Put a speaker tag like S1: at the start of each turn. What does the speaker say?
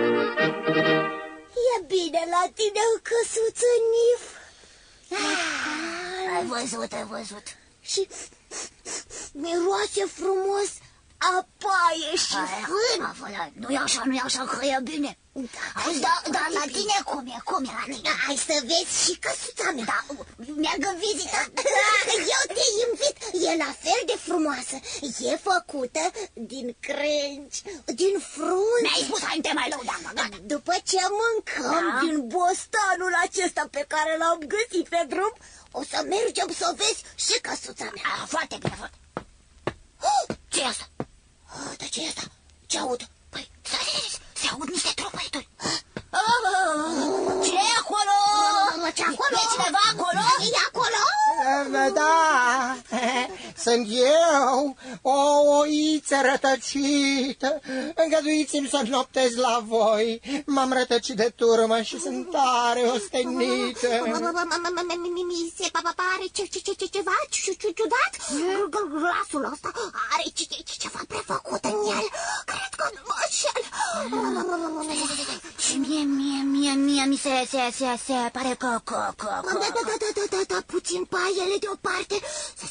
S1: E bine la tine, căsuță Nif.
S2: Ai văzut.
S1: Și miroase frumos a paie și fân.
S2: Nu-i așa că e bine. Auzi, dar la tine cum e la tine?
S1: Hai să vezi și căsuța mea.
S2: Da, merg în vizită.
S1: Eu te invit. E la fel de frumoasă. E făcută din crengi, din frunze.
S2: Mi-ai spus, hai, te mai lăudam.
S1: După ce mâncăm din bostanul acesta pe care l-am găsit pe drum, o să mergem să vezi și căsuța mea.
S2: Foarte bine, foarte. Ce e asta?
S1: Dar ce e asta? Ce aud?
S2: Păi, se aud niște tropăituri. Ce e acolo?
S1: Ce acolo?
S2: E cineva acolo?
S1: E acolo?
S3: Da, sunt eu, o oiță rătăcită. Îngăduiți-mi să noptez la voi. M-am rătăcit de turmă și sunt tare ostenită.
S1: Mi se pare ceva ciudat. Glasul ăsta are ceva prefăcut în el. Cred că nu mă înșel.
S2: Și mie mi se pare că...
S1: Da, puțin paiele deoparte.